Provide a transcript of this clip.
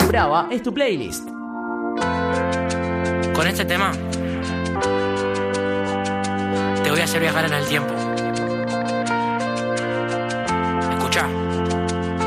Brava es tu playlist. Con este tema te voy a hacer viajar en el tiempo. Escucha.